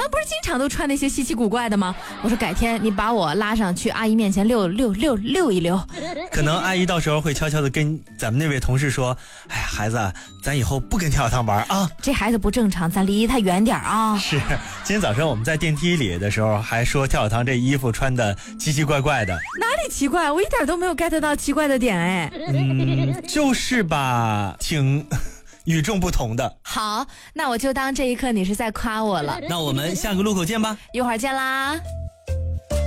们不是经常都穿那些稀奇古怪的吗？我说改天你把我拉上去阿姨面前溜一溜。 可能阿姨到时候会悄悄的跟咱们那位同事说，哎呀孩子，咱以后不跟跳跳糖玩啊。 这孩子不正常，咱离他远点啊。 是，今天早上我们在电梯里的时候还说跳跳糖这衣服穿的奇奇怪怪的。 哪里奇怪？我一点都没有 get 到奇怪的点哎。 就是吧，挺与众不同的。 好，那我就当这一刻你是在夸我了。 那我们下个路口见吧， 一会儿见啦。